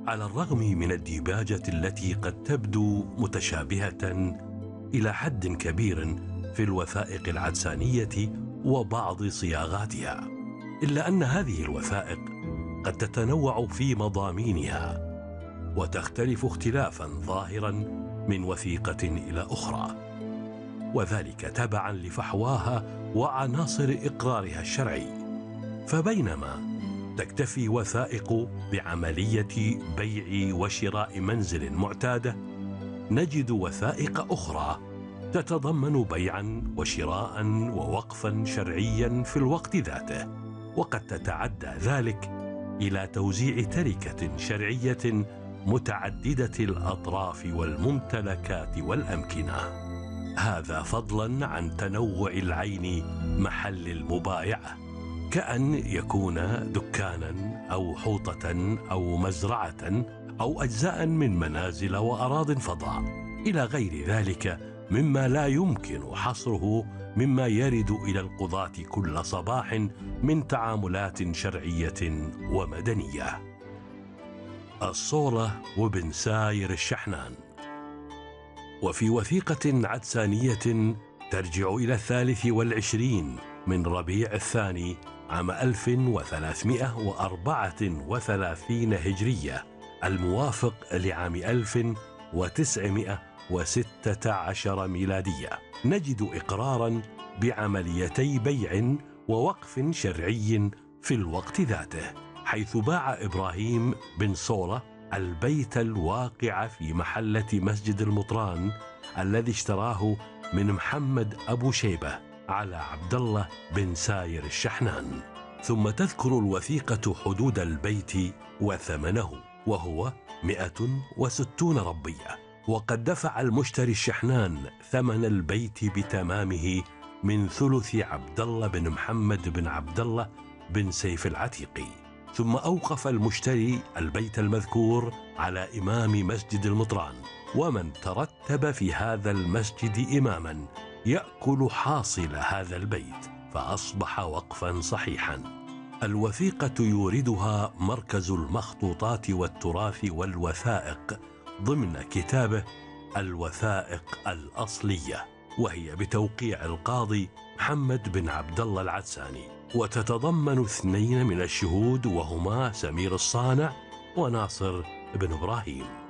على الرغم من الديباجة التي قد تبدو متشابهة إلى حد كبير في الوثائق العدسانية وبعض صياغاتها، إلا أن هذه الوثائق قد تتنوع في مضامينها وتختلف اختلافا ظاهرا من وثيقة إلى أخرى، وذلك تبعا لفحواها وعناصر إقرارها الشرعي. فبينما تكتفي وثائق بعملية بيع وشراء منزل معتادة، نجد وثائق أخرى تتضمن بيعا وشراء ووقفا شرعيا في الوقت ذاته، وقد تتعدى ذلك إلى توزيع تركة شرعية متعددة الأطراف والممتلكات والأمكنة، هذا فضلا عن تنوع العين محل المبايعة، كأن يكون دكانا أو حوطة أو مزرعة أو أجزاء من منازل وأراض فضاء إلى غير ذلك مما لا يمكن حصره مما يرد إلى القضاة كل صباح من تعاملات شرعية ومدنية. الصولة وبن ساير الشحنان. وفي وثيقة عدسانية ترجع إلى 23 من ربيع الثاني عام 1334 هجرية الموافق لعام 1916 ميلادية، نجد إقرارا بعمليتي بيع ووقف شرعي في الوقت ذاته، حيث باع إبراهيم بن صولة البيت الواقع في محلة مسجد المطران الذي اشتراه من محمد أبو شيبة على عبد الله بن ساير الشحنان. ثم تذكر الوثيقة حدود البيت وثمنه، وهو 160 ربية، وقد دفع المشتري الشحنان ثمن البيت بتمامه من ثلث عبد الله بن محمد بن عبد الله بن سيف العتيقي. ثم أوقف المشتري البيت المذكور على إمام مسجد المطران ومن ترتب في هذا المسجد إماما يأكل حاصل هذا البيت، فأصبح وقفا صحيحا. الوثيقة يوردها مركز المخطوطات والتراث والوثائق ضمن كتابه الوثائق الأصلية، وهي بتوقيع القاضي محمد بن عبد الله العدساني، وتتضمن 2 من الشهود وهما سمير الصانع وناصر بن إبراهيم.